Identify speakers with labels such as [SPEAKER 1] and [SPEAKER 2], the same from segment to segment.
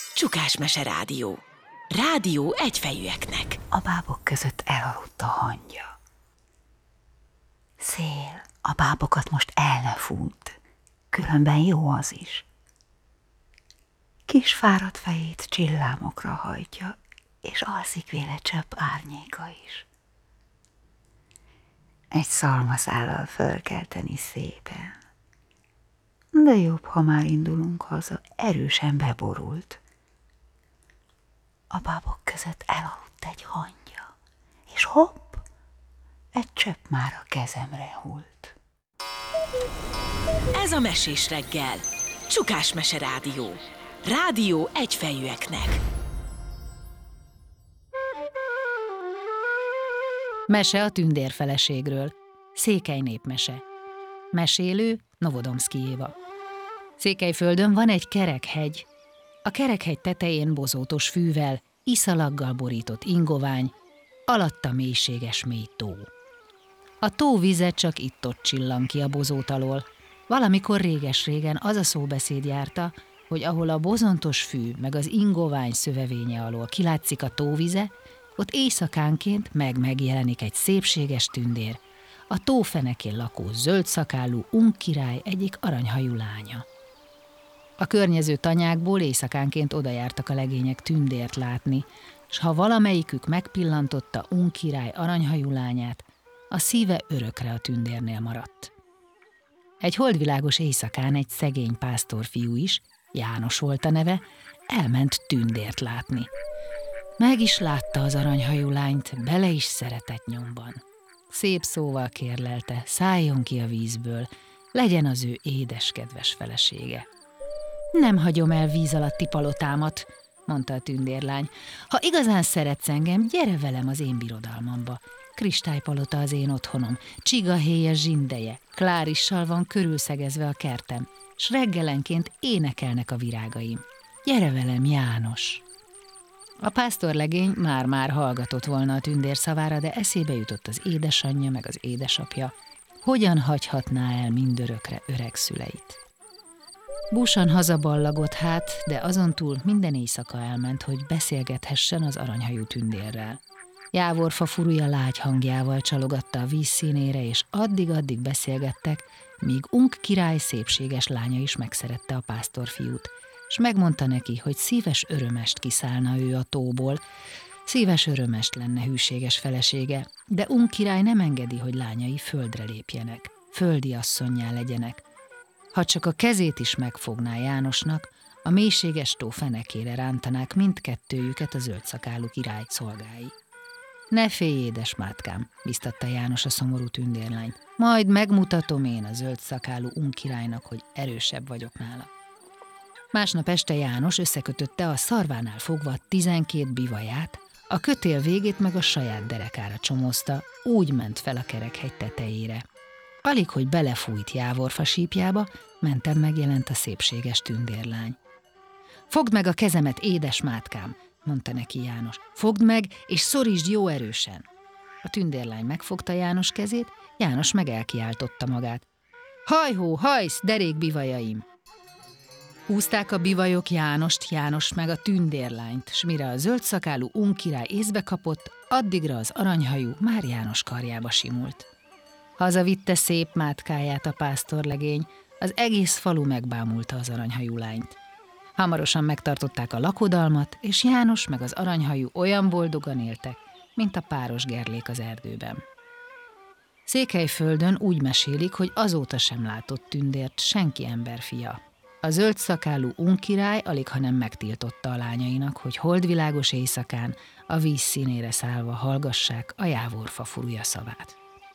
[SPEAKER 1] Csukásmese Rádió. Rádió egyfejűeknek.
[SPEAKER 2] A bábok között elaludt a hangya. Szél, a bábokat most el ne fújt, különben jó az is. Kis fáradt fejét csillámokra hajtja, és alszik véle csepp árnyéka is. Egy szalmaszállal fölkelteni szépen. De jobb, ha már indulunk haza, erősen beborult. A bábok között elaludt egy hangya, és hopp, egy csepp már a kezemre hult.
[SPEAKER 1] Ez a Mesés reggel. Csukásmese Rádió. Rádió egyfejűeknek.
[SPEAKER 3] Mese a tündérfeleségről. Székely népmese. Mesélő Novodomszky Éva. Székelyföldön van egy kerekhegy. A kerekhegy tetején bozótos fűvel, iszalaggal borított ingovány, alatta mélységes mély tó. A tó vize csak itt-ott csillan ki a bozót alól. Valamikor réges-régen az a szóbeszéd járta, hogy ahol a bozontos fű meg az ingovány szövevénye alól kilátszik a tóvize, ott éjszakánként megjelenik egy szépséges tündér, a tó fenekén lakó zöldszakálú Ung király egyik aranyhajú lánya. A környező tanyákból éjszakánként odajártak a legények tündért látni, s ha valamelyikük megpillantotta Ung király aranyhajú lányát, a szíve örökre a tündérnél maradt. Egy holdvilágos éjszakán egy szegény pásztorfiú is, János volt a neve, elment tündért látni. Meg is látta az aranyhajú lányt, bele is szeretett nyomban. Szép szóval kérlelte, szálljon ki a vízből, legyen az ő édes-kedves felesége. Nem hagyom el víz alatti palotámat, mondta a tündérlány. Ha igazán szeretsz engem, gyere velem az én birodalmamba. Kristálypalota az én otthonom, csigahéjas zsindeje, klárissal van körülszegezve a kertem, s reggelenként énekelnek a virágaim. Gyere velem, János! A pásztorlegény már hallgatott volna a tündér szavára, de eszébe jutott az édesanyja meg az édesapja. Hogyan hagyhatná el mindörökre öreg szüleit? Búsan hazaballagott hát, de azon túl minden éjszaka elment, hogy beszélgethessen az aranyhajú tündérrel. Jávorfa furúja lágy hangjával csalogatta a víz színére, és addig-addig beszélgettek, míg Ung király szépséges lánya is megszerette a pásztorfiút, s megmondta neki, hogy szíves örömest kiszállna ő a tóból, szíves örömest lenne hűséges felesége, de Ung király nem engedi, hogy lányai földre lépjenek, földi asszonnyá legyenek. Ha csak a kezét is megfogná Jánosnak, a mélységes tó fenekére rántanák mindkettőjüket a zöldszakálú király szolgái. Ne félj, édesmátkám, biztatta János a szomorú tündérlányt. Majd megmutatom én a zöldszakálú Ung királynak, hogy erősebb vagyok nála. Másnap este János összekötötte a szarvánál fogva 12 bivaját, a kötél végét meg a saját derekára csomózta, úgy ment fel a kerekhegy tetejére. Alig, hogy belefújt Jávorfa sípjába, mentem megjelent a szépséges tündérlány. Fogd meg a kezemet, édesmátkám, mondta neki János. Fogd meg, és szorítsd jó erősen. A tündérlány megfogta János kezét, János meg elkiáltotta magát. Hajhó, hajsz, derék bivajaim! Húzták a bivajok Jánost meg a tündérlányt, s mire a zöldszakálú Ung király észbe kapott, addigra az aranyhajú már János karjába simult. Hazavitte szép mátkáját a pásztorlegény, az egész falu megbámulta az aranyhajú lányt. Hamarosan megtartották a lakodalmat, és János meg az aranyhajú olyan boldogan éltek, mint a páros gerlék az erdőben. Székelyföldön úgy mesélik, hogy azóta sem látott tündért senki emberfia. A zöldszakálú Ung király aligha nem megtiltotta a lányainak, hogy holdvilágos éjszakán a víz színére szállva hallgassák a Jávorfa furúja szavát.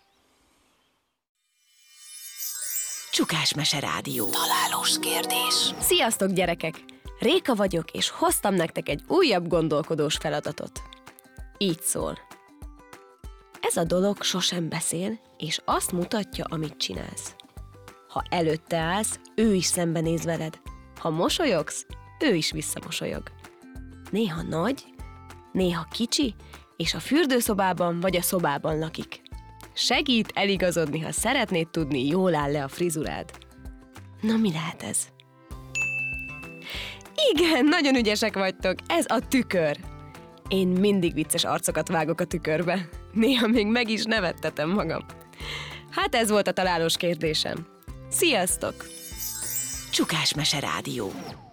[SPEAKER 1] Csukásmese Rádió.
[SPEAKER 2] Találós kérdés.
[SPEAKER 4] Sziasztok, gyerekek! Réka vagyok, és hoztam nektek egy újabb gondolkodós feladatot. Így szól. Ez a dolog sosem beszél, és azt mutatja, amit csinálsz. Ha előtte állsz, ő is szembenéz veled. Ha mosolyogsz, ő is visszamosolyog. Néha nagy, néha kicsi, és a fürdőszobában vagy a szobában lakik. Segít eligazodni, ha szeretnéd tudni, jól áll le a frizurád. Na, mi lehet ez? Igen, nagyon ügyesek vagytok. Ez a tükör. Én mindig vicces arcokat vágok a tükörbe. Néha még meg is nevettetem magam. Hát ez volt a találós kérdésem. Sziasztok!
[SPEAKER 1] Csukás Mese Rádió.